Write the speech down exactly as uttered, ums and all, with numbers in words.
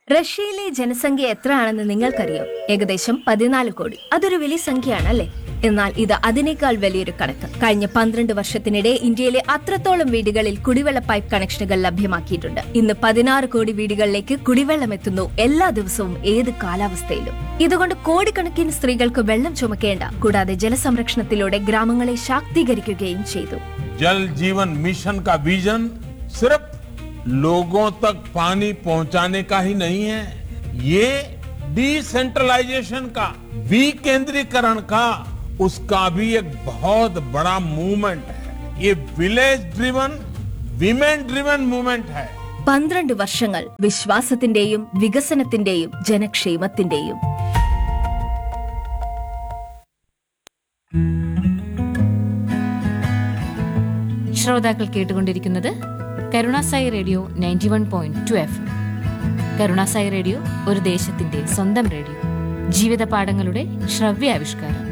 റഷ്യയിലെ ജനസംഖ്യ എത്രയാണെന്ന് നിങ്ങൾക്കറിയോ? ഏകദേശം പതിനാല് കോടി. അതൊരു വലിയ സംഖ്യയാണ് അല്ലേ? എന്നാൽ ഇത് അതിനേക്കാൾ വലിയൊരു കണക്ക്. കഴിഞ്ഞ പന്ത്രണ്ട് വർഷത്തിനിടെ ഇന്ത്യയിലെ അത്രത്തോളം വീടുകളിൽ കുടിവെള്ള പൈപ്പ് കണക്ഷനുകൾ ലഭ്യമാക്കിയിട്ടുണ്ട്. ഇന്ന് പതിനാറ് കോടി വീടുകളിലേക്ക് കുടിവെള്ളം എത്തുന്നു എല്ലാ ദിവസവും, ഏത് കാലാവസ്ഥയിലും. ഇതുകൊണ്ട് കോടിക്കണക്കിന് സ്ത്രീകൾക്ക് വെള്ളം ചുമക്കേണ്ട. കൂടാതെ ജലസംരക്ഷണത്തിലൂടെ ഗ്രാമങ്ങളെ ശാക്തീകരിക്കുകയും ചെയ്തു. जल जीवन मिशन का विजन सिर्फ लोगों तक पानी पहुंचाने का ही नहीं है, ये डिसेंट्रलाइजेशन का, विकेंद्रीकरण का, उसका भी एक बहुत बड़ा मूवमेंट है. ये village driven, women driven movement है. പന്ത്രണ്ട് വർഷങ്ങൾ വിശ്വാസത്തിന്റെയും വികസനത്തിന്റെയും ജനക്ഷേമത്തിന്റെയും. ശ്രോതാക്കൾ കേട്ടുകൊണ്ടിരിക്കുന്നത് Karunasai radio ninety one point two F. Karunasai radio ഒരു ദേശത്തിന്റെ സ്വന്തം റേഡിയോ, ജീവിത പാഠങ്ങളുടെ ശ്രവ്യാവിഷ്കാരം.